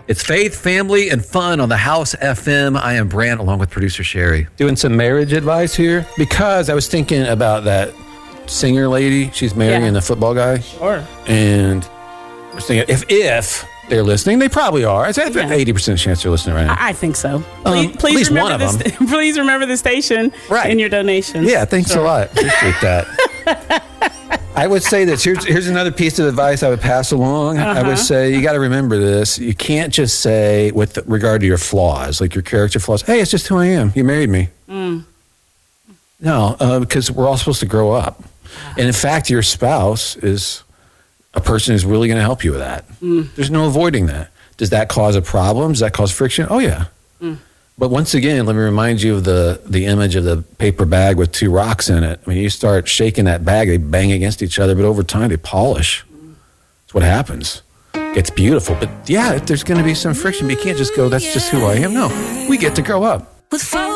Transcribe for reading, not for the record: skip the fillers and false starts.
It's faith, family, and fun on the House FM. I am Brant, along with producer Sherry. Doing some marriage advice here because I was thinking about that singer lady. She's marrying the football guy. Sure. And I was thinking, if they're listening, they probably are. I'd say 80% chance they're listening right now. I think so. At least remember one of them. Please remember the station in your donations. Yeah, thanks a lot. Appreciate that. I would say that here's another piece of advice I would pass along. I would say you got to remember this. You can't just say with regard to your flaws, like your character flaws, hey, it's just who I am. You married me. No, because we're all supposed to grow up. And in fact, your spouse is a person who's really going to help you with that. There's no avoiding that. Does that cause a problem? Does that cause friction? Oh, yeah. But once again, let me remind you of the image of the paper bag with two rocks in it. I mean, you start shaking that bag, they bang against each other, but over time they polish. That's what happens. It's beautiful. But yeah, there's going to be some friction. But you can't just go, that's just who I am. No, we get to grow up.